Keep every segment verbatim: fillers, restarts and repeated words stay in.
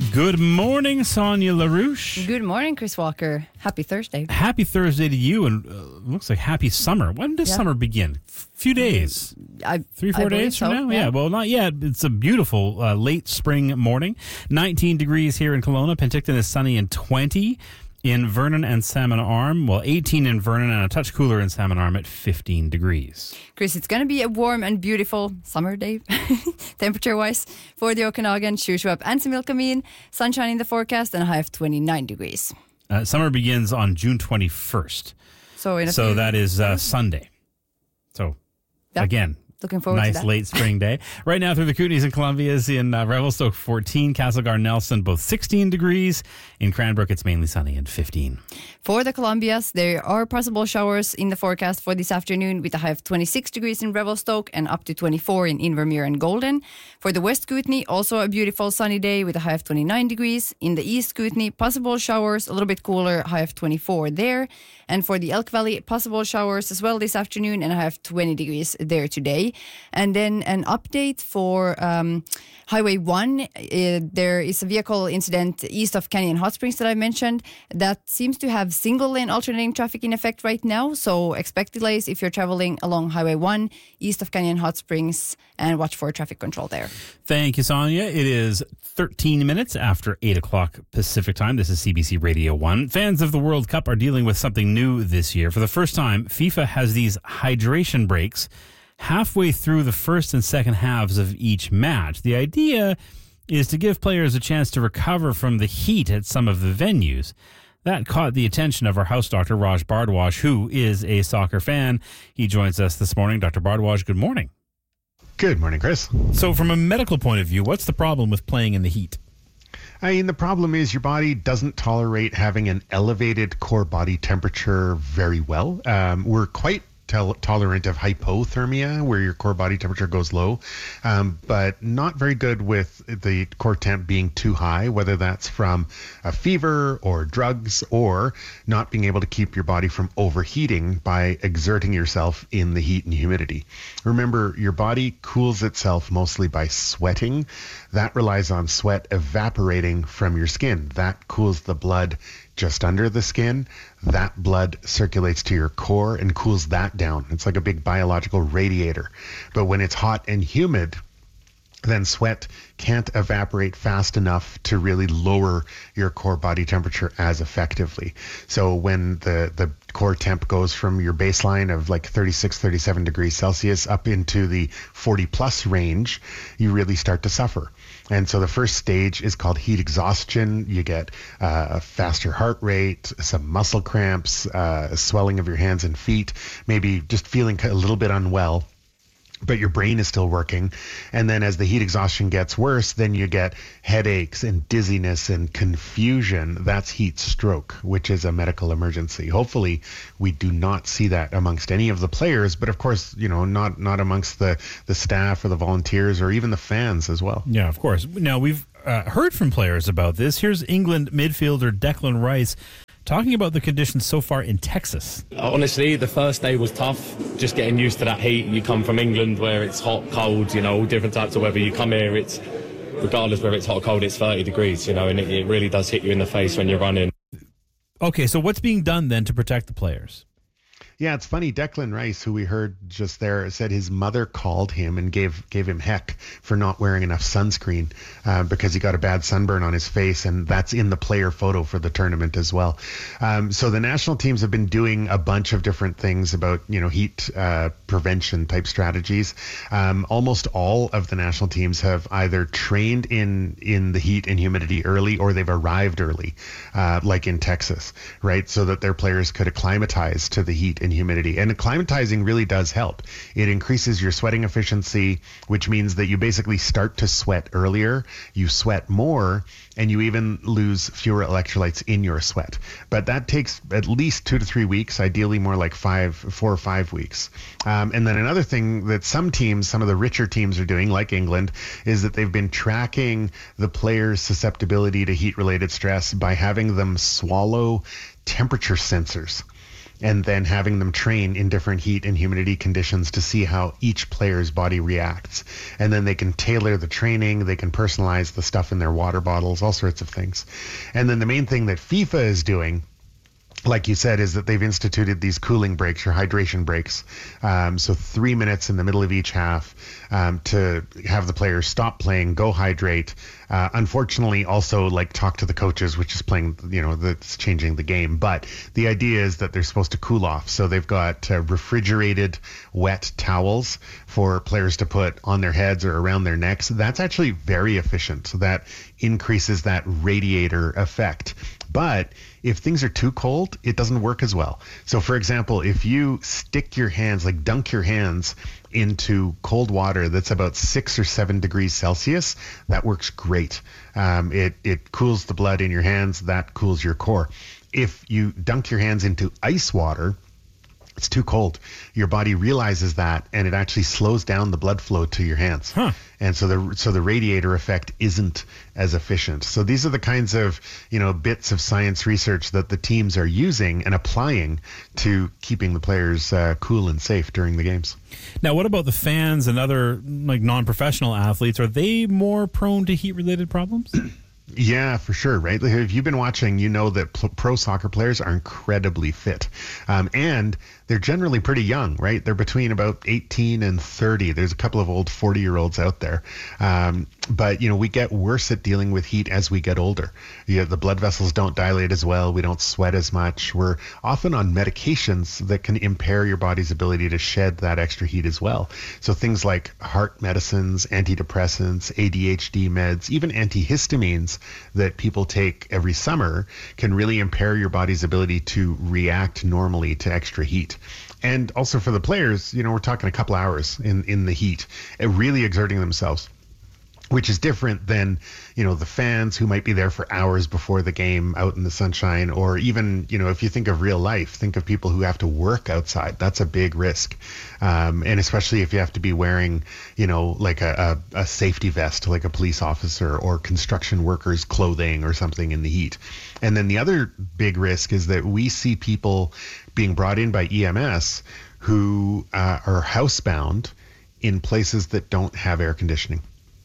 Good morning, Sonia LaRouche. Good morning, Chris Walker. Happy Thursday. Happy Thursday to you, and uh, looks like happy summer. When does Yeah. summer begin? F- few days. I, Three, four I believe days from so, now? yeah. Yeah, well, not yet. It's a beautiful uh, late spring morning. nineteen degrees here in Kelowna. Penticton is sunny and twenty in Vernon and Salmon Arm. Well, eighteen in Vernon and a touch cooler in Salmon Arm at fifteen degrees. Chris, it's going to be a warm and beautiful summer day, temperature-wise, for the Okanagan, Shuswap, and Similkameen. Sunshine in the forecast and a high of twenty-nine degrees. Uh, summer begins on June twenty-first. So, in a So few, that is uh, Sunday. So, Yeah. again, looking forward to nice that. late spring day. Right now through the Kootenays and Columbia's in uh, Revelstoke fourteen, Castlegar Nelson both sixteen degrees. In Cranbrook it's mainly sunny and fifteen. For the Columbias, there are possible showers in the forecast for this afternoon with a high of twenty-six degrees in Revelstoke and up to twenty-four in Invermere and Golden. For the West Kootenay, also a beautiful sunny day with a high of twenty-nine degrees. In the East Kootenay, possible showers, a little bit cooler, high of twenty-four there. And for the Elk Valley, possible showers as well this afternoon and a high of twenty degrees there today. And then an update for um, Highway one. Uh, there is a vehicle incident east of Canyon Hot Springs that I mentioned that seems to have single lane alternating traffic in effect right now. So expect delays if you're traveling along Highway one east of Canyon Hot Springs and watch for traffic control there. Thank you, Sonia. It is thirteen minutes after eight o'clock Pacific time. This is C B C Radio one. Fans of the World Cup are dealing with something new this year. For the first time, FIFA has these hydration breaks halfway through the first and second halves of each match. The idea is to give players a chance to recover from the heat at some of the venues. That caught the attention of our house doctor, Raj Bardwaj, who is a soccer fan. He joins us this morning. Doctor Bardwaj, good morning. Good morning, Chris. So from a medical point of view, what's the problem with playing in the heat? I mean, the problem is your body doesn't tolerate having an elevated core body temperature very well. Um, we're quite tel- tolerant of hypothermia, where your core body temperature goes low, um, but not very good with the core temp being too high, whether that's from a fever or drugs or not being able to keep your body from overheating by exerting yourself in the heat and humidity. Remember, your body cools itself mostly by sweating. That relies on sweat evaporating from your skin. That cools the blood just under the skin. That blood circulates to your core and cools that down. It's like a big biological radiator. But when it's hot and humid, then sweat can't evaporate fast enough to really lower your core body temperature as effectively. So when the, the core temp goes from your baseline of like thirty-six, thirty-seven degrees Celsius up into the forty plus range, you really start to suffer. And so the first stage is called heat exhaustion. You get uh, a faster heart rate, some muscle cramps, uh, swelling of your hands and feet, maybe just feeling a little bit unwell, but your brain is still working. And then as the heat exhaustion gets worse, then you get headaches and dizziness and confusion. That's heat stroke, which is a medical emergency. Hopefully we do not see that amongst any of the players, but of course, you know, not not amongst the, the staff or the volunteers or even the fans as well. Yeah, of course. Now, we've uh, heard from players about this. Here's England midfielder Declan Rice talking about the conditions so far in Texas. Honestly, the first day was tough, just getting used to that heat. You come from England where it's hot, cold, you know, all different types of weather. You come here, it's, regardless whether it's hot or cold, it's thirty degrees, you know, and it, it really does hit you in the face when you're running. Okay, so what's being done then to protect the players? Yeah, it's funny. Declan Rice, who we heard just there, said his mother called him and gave gave him heck for not wearing enough sunscreen uh, because he got a bad sunburn on his face, and that's in the player photo for the tournament as well. Um, so the national teams have been doing a bunch of different things about, you know, heat uh, prevention type strategies. Um, almost all of the national teams have either trained in in the heat and humidity early, or they've arrived early, uh, like in Texas, right? So that their players could acclimatize to the heat and humidity. And acclimatizing really does help. It increases your sweating efficiency, which means that you basically start to sweat earlier, you sweat more, and you even lose fewer electrolytes in your sweat. But that takes at least two to three weeks, ideally more like five, four or five weeks. Um, and then another thing that some teams, some of the richer teams are doing, like England, is that they've been tracking the players' susceptibility to heat-related stress by having them swallow temperature sensors. and then having them train in different heat and humidity conditions to see how each player's body reacts. And then they can tailor the training, they can personalize the stuff in their water bottles, all sorts of things. And then the main thing that FIFA is doing, like you said, is that they've instituted these cooling breaks or hydration breaks. Um, so three minutes in the middle of each half um, to have the players stop playing, go hydrate. Uh, unfortunately, also like talk to the coaches, which is playing, you know, that's changing the game. But the idea is that they're supposed to cool off. So they've got uh, refrigerated wet towels for players to put on their heads or around their necks. That's actually very efficient. So that increases that radiator effect. But if things are too cold, it doesn't work as well. So for example, if you stick your hands, like dunk your hands into cold water that's about six or seven degrees Celsius, that works great. Um, it, it cools the blood in your hands, that cools your core. If you dunk your hands into ice water, it's too cold. Your body realizes that, and it actually slows down the blood flow to your hands. Huh. And so the so the radiator effect isn't as efficient. So these are the kinds of, you know, bits of science research that the teams are using and applying to keeping the players uh, cool and safe during the games. Now, what about the fans and other like non-professional athletes? Are they more prone to heat-related problems? Yeah, for sure, right? Like, if you've been watching, you know that p- pro soccer players are incredibly fit. Um, and they're generally pretty young, right? They're between about eighteen and thirty. There's a couple of old forty-year-olds out there. Um, but, you know, we get worse at dealing with heat as we get older. You know, the blood vessels don't dilate as well. We don't sweat as much. We're often on medications that can impair your body's ability to shed that extra heat as well. So things like heart medicines, antidepressants, A D H D meds, even antihistamines that people take every summer can really impair your body's ability to react normally to extra heat. And also for the players, you know, we're talking a couple hours in, in the heat, uh, really exerting themselves, which is different than, you know, the fans who might be there for hours before the game out in the sunshine, or even, you know, if you think of real life, think of people who have to work outside. That's a big risk. Um, and especially if you have to be wearing, you know, like a, a, a safety vest, like a police officer, or construction workers' clothing or something in the heat. And then the other big risk is that we see people being brought in by E M S who uh, are housebound in places that don't have air conditioning.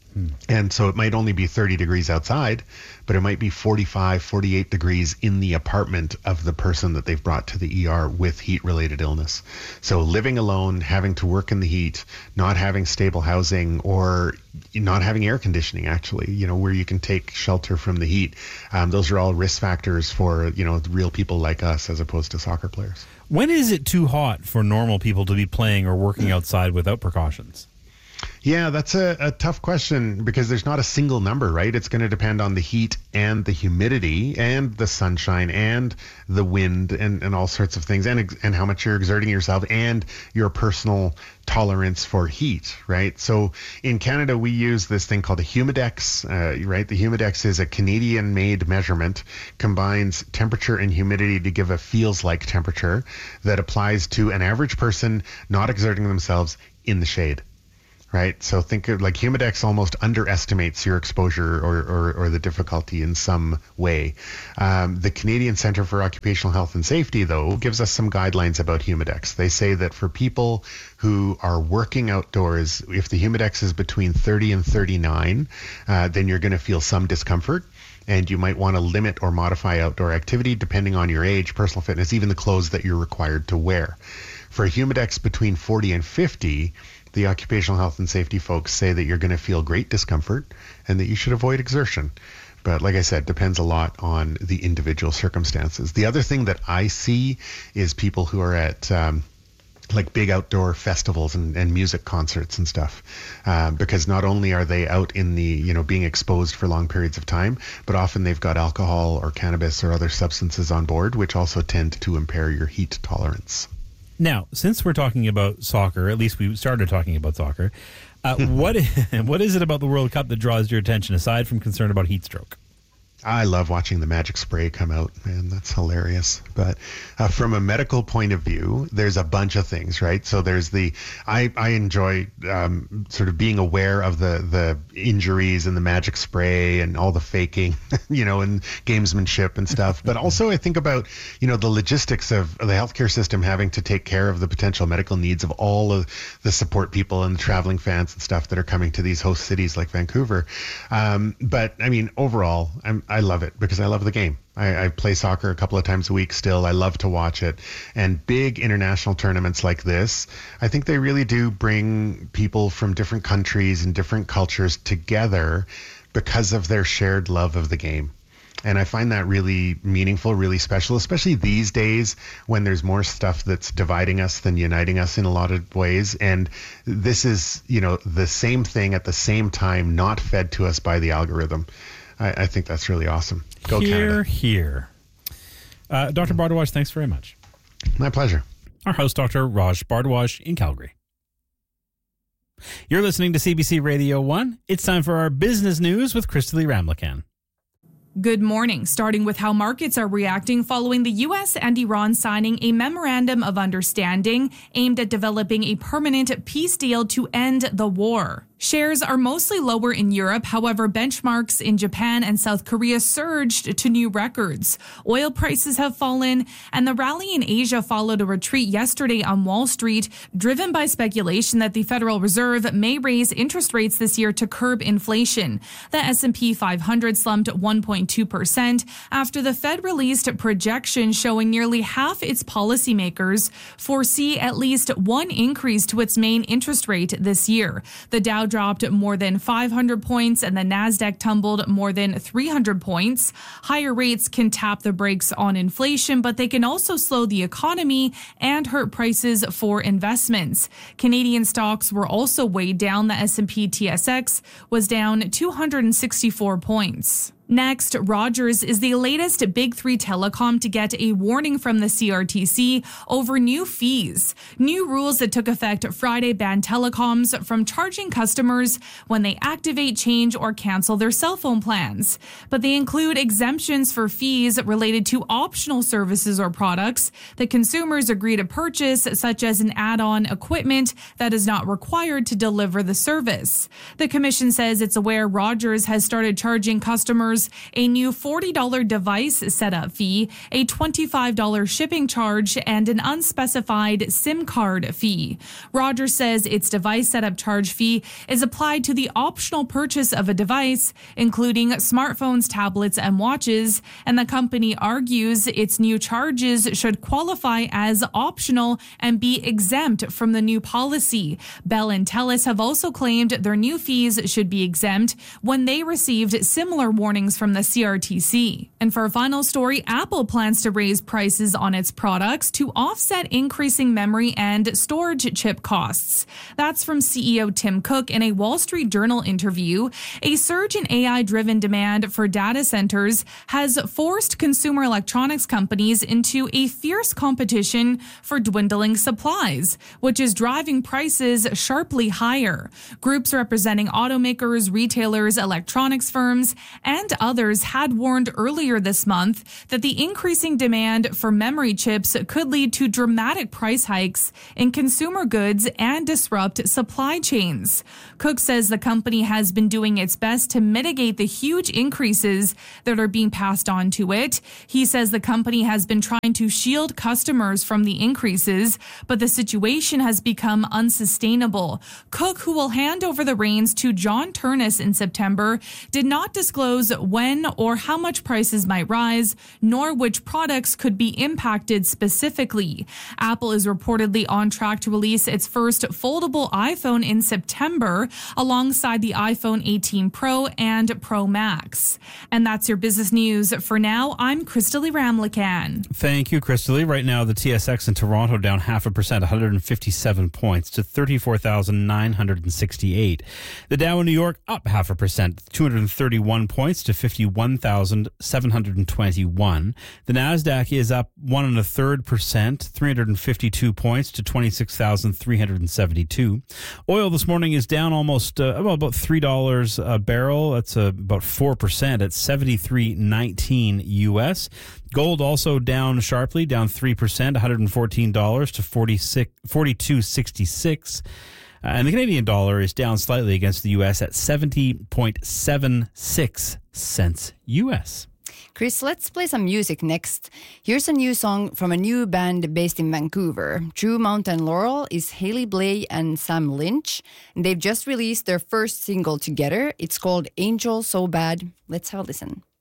And so it might only be thirty degrees outside, but it might be forty-five, forty-eight degrees in the apartment of the person that they've brought to the E R with heat-related illness. So living alone, having to work in the heat, not having stable housing, or not having air conditioning, actually, you know, where you can take shelter from the heat. Um, those are all risk factors for, you know, real people like us as opposed to soccer players. When is it too hot for normal people to be playing or working outside without precautions? Yeah, that's a, a tough question because there's not a single number, right? It's going to depend on the heat and the humidity and the sunshine and the wind and, and all sorts of things, and and how much you're exerting yourself and your personal tolerance for heat, right? So in Canada, we use this thing called a Humidex, uh, right? The Humidex is a Canadian-made measurement, combines temperature and humidity to give a feels-like temperature that applies to an average person not exerting themselves in the shade. Right. So think of like Humidex almost underestimates your exposure or, or, or the difficulty in some way. Um, the Canadian Centre for Occupational Health and Safety, though, gives us some guidelines about Humidex. They say that for people who are working outdoors, if the Humidex is between thirty and thirty-nine, uh, then you're going to feel some discomfort. And you might want to limit or modify outdoor activity depending on your age, personal fitness, even the clothes that you're required to wear. For a Humidex between forty and fifty, the occupational health and safety folks say that you're going to feel great discomfort and that you should avoid exertion. But like I said, depends a lot on the individual circumstances. The other thing that I see is people who are at um, like big outdoor festivals and, and music concerts and stuff, um, because not only are they out in the, you know, being exposed for long periods of time, but often they've got alcohol or cannabis or other substances on board, which also tend to impair your heat tolerance. Now, since we're talking about soccer, at least we started talking about soccer, uh, what what is it about the World Cup that draws your attention, aside from concern about heat stroke? I love watching the magic spray come out, man. That's hilarious. But uh, from a medical point of view, there's a bunch of things, right? So there's the, I, I enjoy um, sort of being aware of the, the injuries and the magic spray and all the faking, you know, and gamesmanship and stuff. But also I think about, you know, the logistics of the healthcare system having to take care of the potential medical needs of all of the support people and the traveling fans and stuff that are coming to these host cities like Vancouver. Um, but I mean, overall, I'm, I love it because I love the game. I, I play soccer a couple of times a week still. I love to watch it. And big international tournaments like this, I think they really do bring people from different countries and different cultures together because of their shared love of the game. And I find that really meaningful, really special, especially these days when there's more stuff that's dividing us than uniting us in a lot of ways. And this is, you know, the same thing at the same time, not fed to us by the algorithm. I, I think that's really awesome. Go Here, Canada. here. Uh, Doctor Bardwaj, thanks very much. My pleasure. Our host, Doctor Raj Bardwaj in Calgary. You're listening to C B C Radio one. It's time for our business news with Christely Ramlakan. Good morning. Starting with how markets are reacting following the U S and Iran signing a memorandum of understanding aimed at developing a permanent peace deal to end the war. Shares are mostly lower in Europe. However, benchmarks in Japan and South Korea surged to new records. Oil prices have fallen, and the rally in Asia followed a retreat yesterday on Wall Street, driven by speculation that the Federal Reserve may raise interest rates this year to curb inflation. The S and P five hundred slumped one point two percent after the Fed released projections showing nearly half its policymakers foresee at least one increase to its main interest rate this year. The Dow dropped more than five hundred points and the Nasdaq tumbled more than three hundred points. Higher rates can tap the brakes on inflation, but they can also slow the economy and hurt prices for investments. Canadian stocks were also weighed down. The S and P T S X was down two hundred sixty-four points. Next, Rogers is the latest Big Three telecom to get a warning from the C R T C over new fees. New rules that took effect Friday ban telecoms from charging customers when they activate, change, or cancel their cell phone plans. But they include exemptions for fees related to optional services or products that consumers agree to purchase, such as an add-on equipment that is not required to deliver the service. The Commission says it's aware Rogers has started charging customers a new forty dollars device setup fee, a twenty-five dollars shipping charge, and an unspecified SIM card fee. Rogers says its device setup charge fee is applied to the optional purchase of a device, including smartphones, tablets, and watches, and the company argues its new charges should qualify as optional and be exempt from the new policy. Bell and Telus have also claimed their new fees should be exempt when they received similar warnings from the C R T C. And for a final story, Apple plans to raise prices on its products to offset increasing memory and storage chip costs. That's from C E O Tim Cook in a Wall Street Journal interview. A surge in A I-driven demand for data centers has forced consumer electronics companies into a fierce competition for dwindling supplies, which is driving prices sharply higher. Groups representing automakers, retailers, electronics firms, and others had warned earlier this month that the increasing demand for memory chips could lead to dramatic price hikes in consumer goods and disrupt supply chains. Cook says the company has been doing its best to mitigate the huge increases that are being passed on to it. He says the company has been trying to shield customers from the increases, but the situation has become unsustainable. Cook, who will hand over the reins to John Turnus in September, did not disclose when or how much prices might rise, nor which products could be impacted specifically. Apple is reportedly on track to release its first foldable iPhone in September, alongside the iPhone eighteen Pro and Pro Max. And that's your business news. For now, I'm Christely Ramlakan. Thank you, Christely. Right now, the T S X in Toronto down half a percent, one hundred fifty-seven points to thirty-four thousand nine hundred sixty-eight. The Dow in New York up half a percent, two hundred thirty-one points to fifty-one thousand seven hundred twenty-one. The NASDAQ is up one and a third percent, three hundred fifty-two points to twenty-six thousand three hundred seventy-two. Oil this morning is down almost uh, well, about three dollars a barrel. That's uh, about four percent at seventy-three nineteen U S. Gold also down sharply, down three percent, one hundred fourteen dollars to forty-two sixty-six. Uh, and the Canadian dollar is down slightly against the U S at seventy point seven six cents U S. Chris, let's play some music next. Here's a new song from a new band based in Vancouver. True Mountain Laurel is Haley Blay and Sam Lynch. And they've just released their first single together. It's called Angel So Bad. Let's have a listen.